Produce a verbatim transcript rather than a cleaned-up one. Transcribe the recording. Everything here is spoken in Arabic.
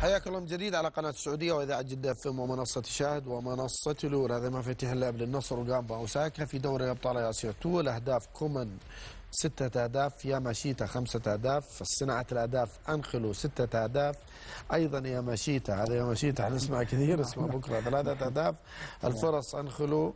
حياك الله من جديد على قناة السعودية وإذاعة جدة اف ام ومنصة شاهد ومنصة الأولى. هذا مفاتيح اللعب للنصر وقام بأوساكا في دوري أبطال آسيا اثنين. الأهداف كومان ستة أهداف، ياماشيتا خمسة أهداف، صناعة الأهداف أنخلو ستة أهداف، أيضا ياماشيتا، هذا ياماشيتا حنسمع كثير اسمه بكرة ثلاثة أهداف، الفرص أنخلو